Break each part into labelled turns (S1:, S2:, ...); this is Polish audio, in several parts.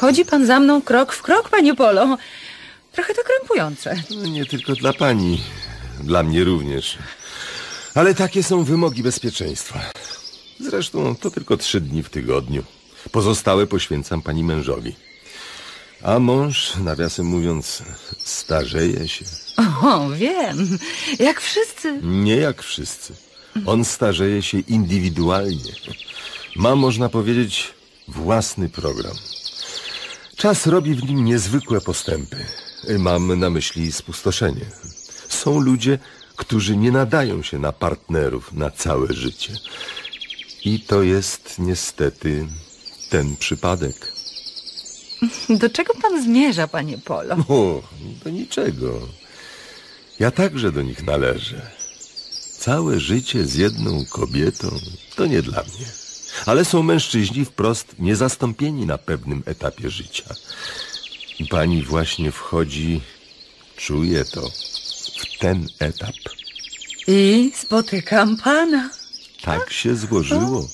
S1: Chodzi pan za mną krok w krok, panie Polo. Trochę to krępujące.
S2: No, nie tylko dla pani, dla mnie również. Ale takie są wymogi bezpieczeństwa. Zresztą to tylko 3 dni w tygodniu. Pozostałe poświęcam pani mężowi. A mąż, nawiasem mówiąc, starzeje się.
S1: O, wiem. Jak wszyscy.
S2: Nie jak wszyscy. On starzeje się indywidualnie. Ma, można powiedzieć, własny program. Czas robi w nim niezwykłe postępy. Mam na myśli spustoszenie. Są ludzie, którzy nie nadają się na partnerów na całe życie. I to jest niestety ten przypadek.
S1: Do czego pan zmierza, panie Polo?
S2: O, do niczego. Ja także do nich należę. Całe życie z jedną kobietą to nie dla mnie. Ale są mężczyźni wprost niezastąpieni na pewnym etapie życia. I pani właśnie wchodzi, czuje to, w ten etap.
S1: I spotykam pana.
S2: Tak się złożyło.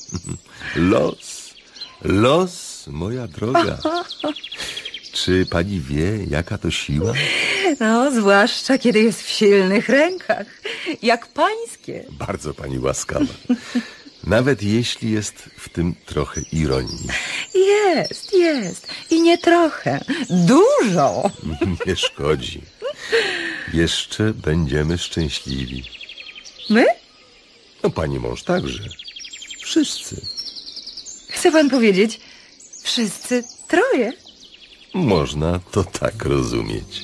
S2: Los, moja droga. Czy pani wie, jaka to siła?
S1: No, zwłaszcza kiedy jest w silnych rękach. Jak pańskie.
S2: Bardzo pani łaskawa. Nawet jeśli jest w tym trochę ironii.
S1: Jest. I nie trochę. Dużo.
S2: Nie szkodzi. Jeszcze będziemy szczęśliwi.
S1: My?
S2: No pani mąż także. Wszyscy.
S1: Chce pan powiedzieć, wszyscy 3?
S2: Można to tak rozumieć.